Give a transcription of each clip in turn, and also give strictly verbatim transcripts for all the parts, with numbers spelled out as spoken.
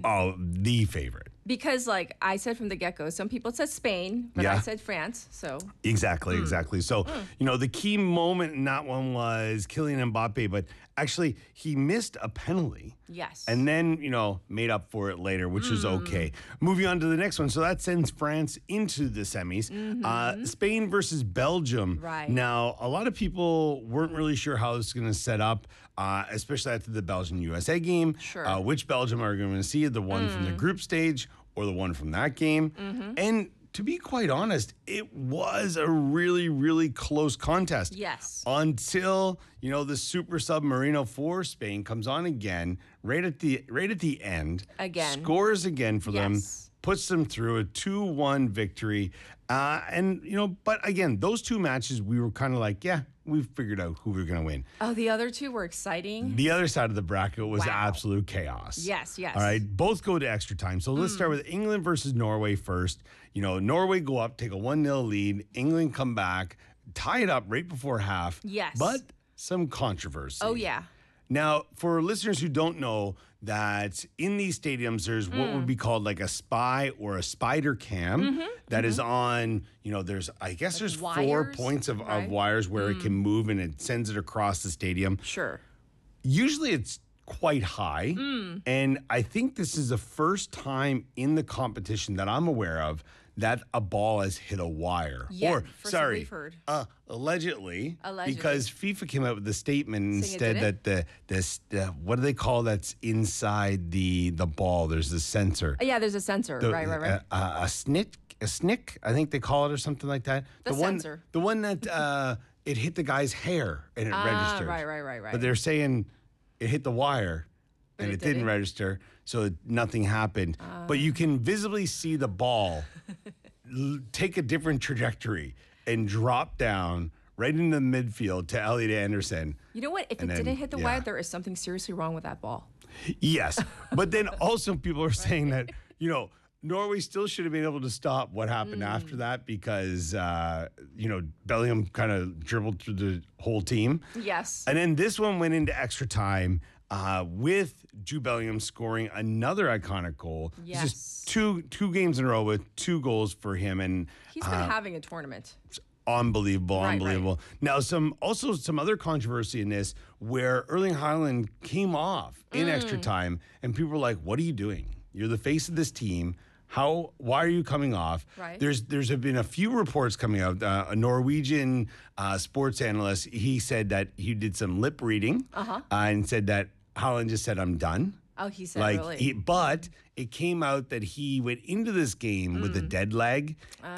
Oh, the favorite. Because, like I said from the get-go, some people said Spain, but Yeah. I said France, so. Exactly, exactly. So, you know, the key moment in that one was Kylian Mbappe, but actually he missed a penalty. Yes. And then, you know, made up for it later, which was okay. Moving on to the next one. So that sends France into the semis. Uh, Spain versus Belgium. Right. Now, a lot of people weren't really sure how this is going to set up, uh, especially after the Belgian-U S A game. Sure. Uh, which Belgium are we going to see? The one from the group stage or the one from that game? And to be quite honest, it was a really, really close contest. Yes. Until, you know, the Super Submarino for Spain comes on again, right at the right at the end. Again. Scores again for them, Yes. puts them through a two one victory. Uh, and, you know, but again, those two matches, we were kind of like, yeah, we've figured out who we're going to win. Oh, the other two were exciting. The other side of the bracket was Wow. absolute chaos. Yes, yes. All right, both go to extra time. So let's start with England versus Norway first. You know, Norway go up, take a one nil lead. England come back, tie it up right before half. Yes. But some controversy. Oh, yeah. Now, for listeners who don't know, that in these stadiums, there's what Mm. would be called like a spy or a spider cam that is on, you know, there's, I guess there's four Mm-hmm, wires, points of, right? of wires where it Mm. can move and it sends it across the stadium. Sure. Usually it's quite high. Mm. And I think this is the first time in the competition that I'm aware of that a ball has hit a wire. Yeah, or, first sorry, we've heard. Uh, allegedly, Allegedly. because FIFA came out with a statement Saying it instead didn't? that the this uh, what do they call that's inside the the ball? There's a sensor. Uh, Yeah, there's a sensor. The- right, right, right. A, a, a snick, a snick, I think they call it, or something like that. The one, sensor. the one that uh, it hit the guy's hair and it Ah, registered. right, right, right, right. But they're saying it hit the wire But and it it, didn't didn't? register, so it- nothing happened. But you can visibly see the ball l- take a different trajectory and drop down right into the midfield to Elliot Anderson. You know what? If it And then- didn't hit the yeah. wire, there is something seriously wrong with that ball. Yes. But then also people are saying that, you know, Norway still should have been able to stop what happened Mm. after that because, uh, you know, Bellingham kind of dribbled through the whole team. Yes. And then this one went into extra time uh, with Jude Bellingham scoring another iconic goal. It's Yes. just two two games in a row with two goals for him. And He's been having a tournament. unbelievable, Right, unbelievable. Now, some also some other controversy in this where Erling Haaland came off in extra Mm. time, and people were like, "What are you doing? You're the face of this team. How? Why are you coming off?" Right. There's there's been a few reports coming out. Uh, a Norwegian uh, sports analyst, he said that he did some lip reading Uh-huh. uh, and said that Haaland just said, "I'm done." Oh, he said Like, really. he, but it came out that he went into this game with Mm. a dead leg,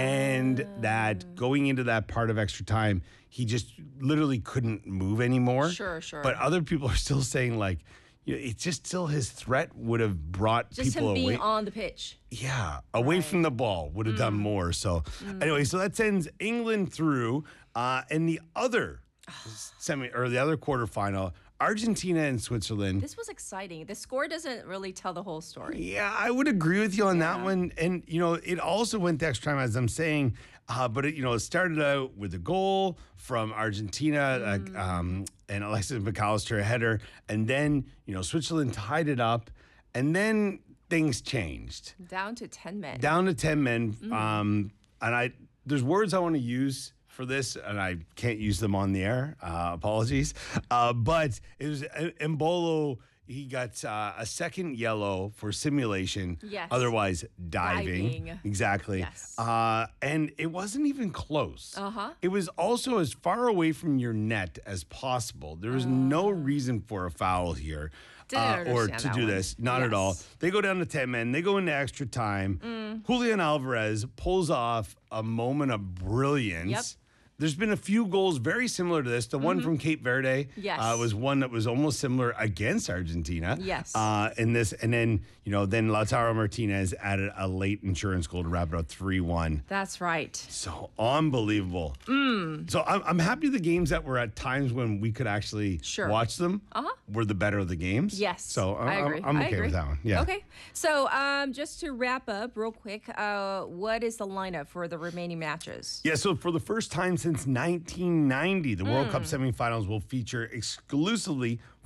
and Ah. that going into that part of extra time, he just literally couldn't move anymore. Sure, sure. But other people are still saying like, you know, it's just still his threat would have brought Just people him being away. on the pitch. Yeah, away Right. from the ball would have done Mm. more. So anyway, so that sends England through, uh, and the other semi or the other quarterfinal, Argentina and Switzerland. This was exciting. The score doesn't really tell the whole story. Yeah, I would agree with you on that Yeah. one. And, you know, it also went to extra time, as I'm saying. Uh, but, it, you know, it started out with a goal from Argentina Mm. uh, um, and Alexis McAllister, a header. And then, you know, Switzerland tied it up. And then things changed. Down to ten men. Down to ten men. Mm. Um, and I there's words I want to use for this, and I can't use them on the air. Uh, apologies. Uh, but it was uh, Embolo. He got uh, a second yellow for simulation. Yes. Otherwise, diving. Diving. Exactly. Yes. Uh, and it wasn't even close. Uh-huh. It was also as far away from your net as possible. There was no reason for a foul here. Didn't uh, or understand to that do one. this. Not at all. Yes. They go down to ten men. They go into extra time. Mm. Julian Alvarez pulls off a moment of brilliance. Yep. There's been a few goals very similar to this. The one from Cape Verde Yes. uh, was one that was almost similar against Argentina. Yes. Uh, in this, and then you know, then Lautaro Martinez added a late insurance goal to wrap it up three one. That's right. So unbelievable. Mm. So I'm, I'm happy the games that were at times when we could actually Sure. watch them Uh-huh. were the better of the games. Yes. So I I'm, agree. I'm I okay agree. with that one. Yeah. Okay. So um, just to wrap up real quick, uh, what is the lineup for the remaining matches? Yeah, so for the first time since nineteen ninety, the World Cup Mm. semifinals will feature exclusively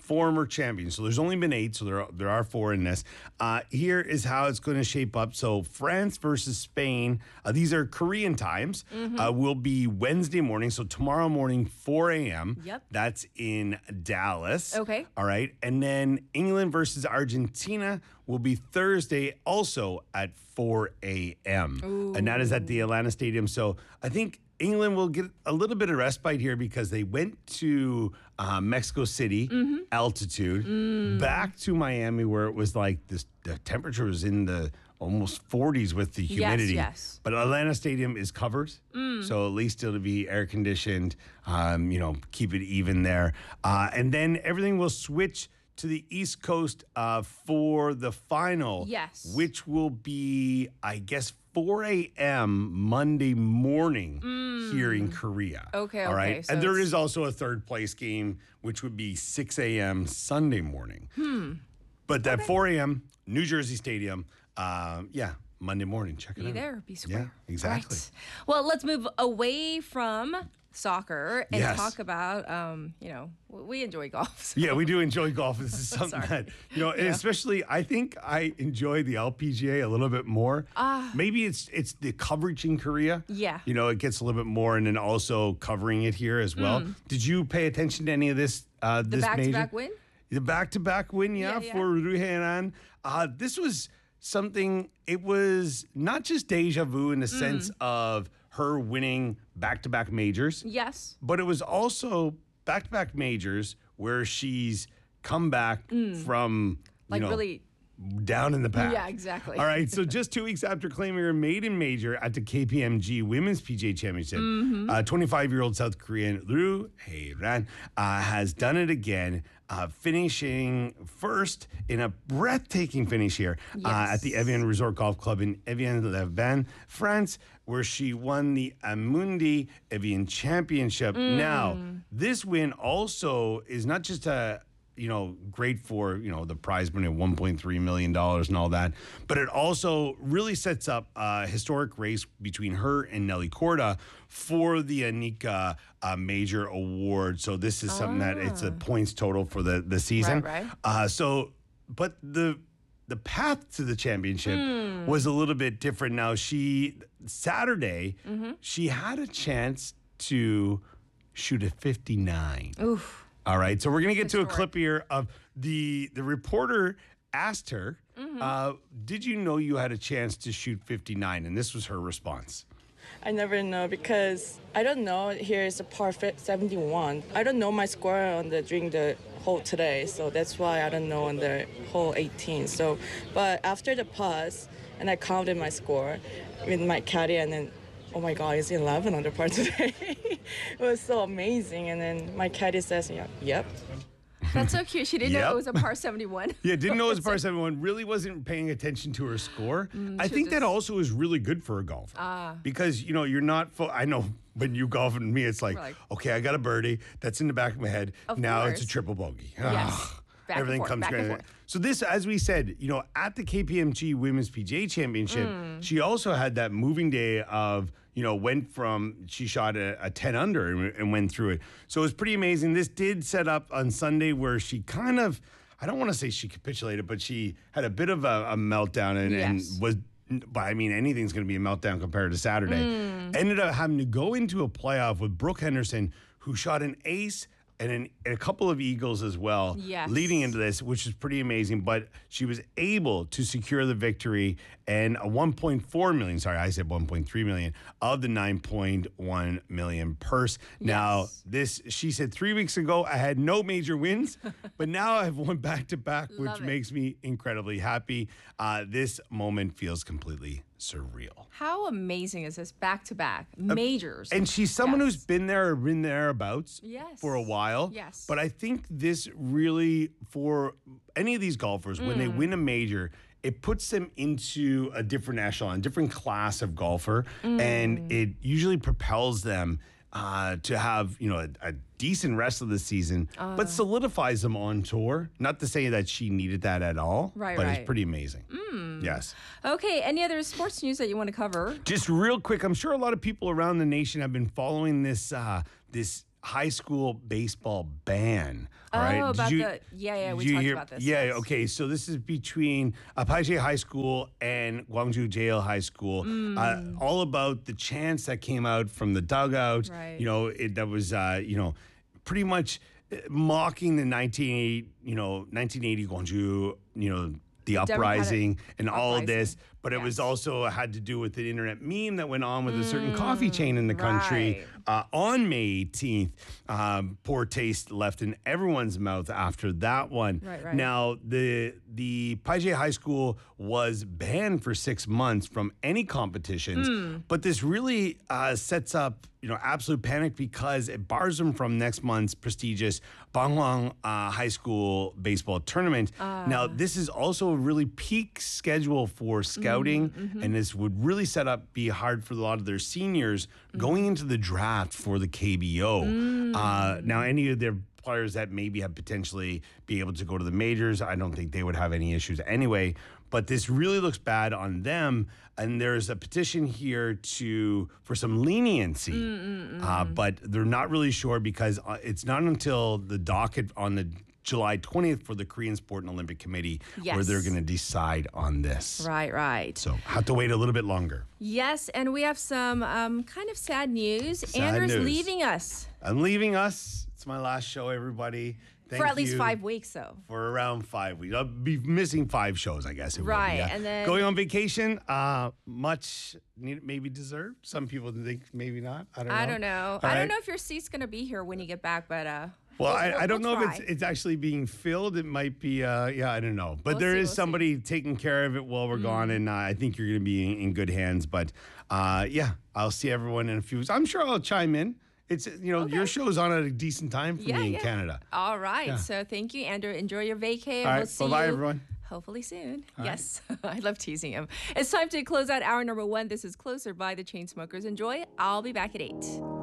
former champions. So there's only been eight, so there are, there are four in this. Uh, here is how it's going to shape up. So France versus Spain. Uh, these are Korean times. Mm-hmm. Uh, will be Wednesday morning. So tomorrow morning, four a.m. Yep. That's in Dallas. Okay. All right. And then England versus Argentina will be Thursday, also at four a.m. And that is at the Atlanta Stadium. So I think England will get a little bit of respite here because they went to uh, Mexico City Mm-hmm. altitude, Mm. back to Miami where it was like this, the temperature was in the almost forties with the humidity. yes. But Atlanta Stadium is covered, Mm. so at least it'll be air conditioned. Um, you know, keep it even there, uh, and then everything will switch to the East Coast uh, for the final. Yes. Which will be, I guess, four a.m. Monday morning here in Korea. Mm. Okay, All right. okay, so and there it's- is also a third place game, which would be six a.m. Sunday morning. Hmm. But that four a.m. New Jersey Stadium, um, yeah, Monday morning. Check it Be out. there, be square. Yeah, exactly. Right. Well, let's move away from soccer and Yes. talk about, um, you know, w- we enjoy golf. so- Yeah, we do enjoy golf. This is something Sorry. that, you know, and especially I think I enjoy the L P G A a little bit more. Ah. Maybe it's it's the coverage in Korea. Yeah. You know, it gets a little bit more and then also covering it here as well. Did you pay attention to any of this uh Mm. The this major? back-to-back win? The back-to-back win, yeah, Yeah, yeah. for Ruhenan. Uh, this was something, it was not just deja vu in the Mm. sense of her winning back-to-back majors, Yes. but it was also back-to-back majors where she's come back from, you Like know, really, down in the pack. Yeah, exactly. All right, so just two weeks after claiming her maiden major at the K P M G Women's P G A Championship, Mm-hmm. uh, twenty-five-year-old South Korean Roo Hae-ran uh, has done it again, uh, finishing first in a breathtaking finish here uh, at the Yes. Evian Resort Golf Club in Evian-les-Bains, France, where she won the Amundi Evian Championship. Mm. Now, this win also is not just a you know, great for, you know, the prize money of one point three million dollars and all that. But it also really sets up a historic race between her and Nelly Korda for the Anika uh, Major Award. So this is something that it's a points total for the, the season. Right, right. Uh, so, but the the path to the championship was a little bit different. Now, she, Saturday, she had a chance to shoot a fifty-nine. Oof. All right, so we're gonna get to a Historic. clip here of the the reporter asked her, uh, "Did you know you had a chance to shoot fifty-nine?" And this was her response. I never know because I don't know. Here is a par fi- seventy-one. I don't know my score on the during the hole today, so that's why I don't know on the hole eighteen. So, but after the pause, and I counted my score with my caddy, and then, oh my God, it's eleven on the par today. It was so amazing. And then my caddy says, yeah, yep. That's so cute. She didn't know Yep. it was a par seventy-one. Yeah, didn't know it was a par seventy-one. Really wasn't paying attention to her score. I think that just- also is really good for a golfer. Ah. Because you know you're not. Fo- I know when you golf and me, it's like, We're like- okay, I got a birdie. That's in the back of my head. Of now it's a course. triple bogey. Yes. Ah, Back and Everything forth, comes back and together. forth. So this, as we said, you know, at the K P M G Women's P G A Championship, Mm. she also had that moving day of, you know, went from, she shot a, a ten under and, and went through it. So it was pretty amazing. This did set up on Sunday where she kind of, I don't want to say she capitulated, but she had a bit of a, a meltdown and, Yes. and was, but I mean, anything's going to be a meltdown compared to Saturday. Mm. Ended up having to go into a playoff with Brooke Henderson, who shot an ace and, an, and a couple of eagles as well, Yes. leading into this, which is pretty amazing. But she was able to secure the victory and a one point four million, sorry, I said one point three million of the nine point one million purse. Now, Yes. this, she said three weeks ago, I had no major wins, but now I've won back to back, which Love it. makes me incredibly happy. Uh, this moment feels completely surreal. How amazing is this? Back to back majors. And she's someone Yes. who's been there or been thereabouts Yes. for a while. Yes. But I think this really, for any of these golfers, when Mm. they win a major, it puts them into a different echelon, different class of golfer, Mm. and it usually propels them uh, to have, you know, a, a decent rest of the season, Uh. but solidifies them on tour. Not to say that she needed that at all, Right, but right. it's pretty amazing. Yes. Okay, any other sports news that you want to cover? Just real quick, I'm sure a lot of people around the nation have been following this uh, this high school baseball ban. All right. Oh, Did about you- the yeah, yeah. We did you talked hear- about this. Yeah. yes. Okay. So this is between Apache High School and Gwangju Jail High School. Uh, all about the chants that came out from the dugout. Right. You know, it, that was uh, you know, pretty much uh, mocking the nineteen eighty, you know, nineteen eighty Gwangju, you know, the Democratic uprising and all of this, uprising. but it was Yes. also had to do with the internet meme that went on with a certain coffee chain in the country right. uh, on May eighteenth. Um, poor taste left in everyone's mouth after that one. Right, right. Now, the the Paije High School was banned for six months from any competitions, Hmm. but this really uh, sets up you know absolute panic because it bars them from next month's prestigious Bangwang uh, High School baseball tournament. Ah. Now, this is also a really peak schedule for scouting, Mm-hmm, and this would really set up be hard for a lot of their seniors Mm. going into the draft for the K B O. Uh, now, any of their players that maybe have potentially be able to go to the majors, I don't think they would have any issues anyway. But this really looks bad on them, and there's a petition here to for some leniency. Uh, but they're not really sure because uh, it's not until the docket on the July twentieth for the Korean Sport and Olympic Committee where Yes. they're going to decide on this. Right, right. So have to wait a little bit longer. Yes, and we have some um, kind of sad news. Sad Andrew's news. leaving us I'm leaving us. It's my last show, everybody. Thank for at least you. five weeks, though. For around five weeks. I'll be missing five shows, I guess. It will be, Right, yeah. and then- going on vacation, uh, much need, maybe deserved. Some people think maybe not. I don't know. I don't know. All I right. don't know if your seat's gonna be here when you get back, but uh. Well, we'll- I, we'll- I don't we'll know if try. it's it's actually being filled. It might be, uh, yeah, I don't know. But We'll there see, is we'll see. somebody taking care of it while we're gone, and uh, I think you're going to be in, in good hands. But uh, yeah, I'll see everyone in a few weeks. I'm sure I'll chime in. It's you know your show's on at a decent time for Yeah, me in yeah. Canada. All right. Yeah. So thank you, Andrew. Enjoy your vacay. All right, We'll see bye-bye, you everyone. hopefully soon. yes. I love teasing him. It's time to close out hour number one. This is Closer by the Chainsmokers. Enjoy. I'll be back at eight.